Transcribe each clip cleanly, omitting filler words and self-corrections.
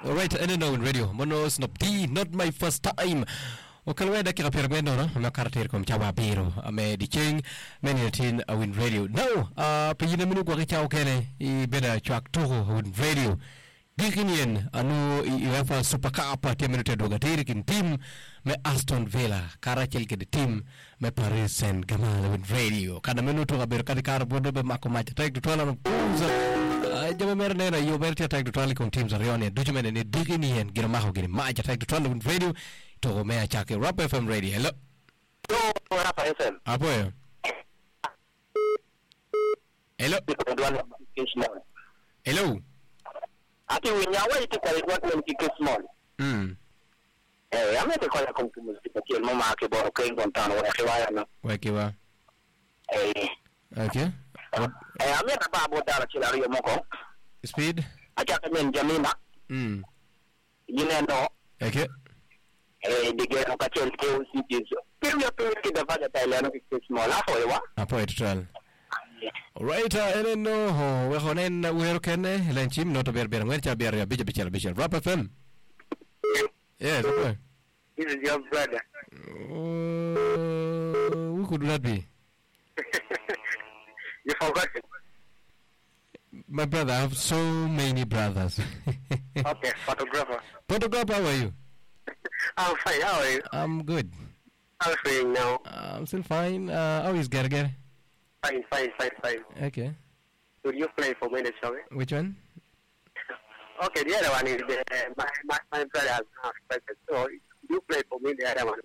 Alright, and now in radio. Monos nopti, not my first time. Okalwe dakika permendo no makarter kom chawa biro ame diching meniatin win radio. Now, pijina minu kwa kichao kene I beda chwak toho win radio. Dikinien anu UEFA Super Cup tiam minute dogatiri kin team me Aston Villa karachel ke team me Paris Saint-Germain win radio. Kada minu to gaber kadi karbodo be mako match take to tola no jame merne na yo berti take to tola kon teams arione dujumene ne dikinien gira maho gini match take to tola win radio to mea chake Rap FM radio. Hello. Yo, Rap FM. Apo yo. Hello. Hello. Ati winyawa iti kwa ilikuwa mkike small. Amete kwa ya kumtumuzi kwa mama ake boro kwenye kontano wakiwaya na. Wakiwa. Okay. Amete babo dala chila rio moko. Speed. Achaka menjamina. Yine no. Okay. Digero kachel ke usijizo. Piru kidafanya Thailand kike small. Apo etutal. Alright, no, we honen we kene lenchim not ber ngwer ber bichel Rap FM. Yes, okay. This is your brother. Who could that be? You forgot it. My brother, I have so many brothers. Okay, photographer. Photographer, how are you? I'm fine, how are you? I'm good. I'm fine now. I'm still fine. How is Gerger? Fine. Okay. Will you play for me the song? Which one? Okay, the other one is my brother has not expected. So you play for me the other one.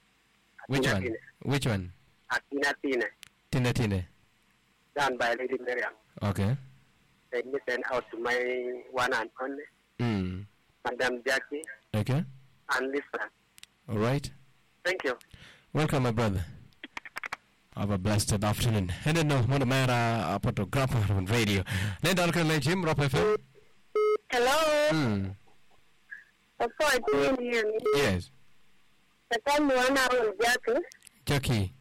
Which one? Tina. Tina. Done by Lady Miriam. Okay. Then you send out to my one and only. Madam Jackie. Okay. And Lisa. All right. Thank you. Welcome, my brother. Have a blessed afternoon. And then no, Monamara photographer on radio. Then I'll Jim Rap FM. Hello. Yes. The time 1 hour Jackie. Jackie.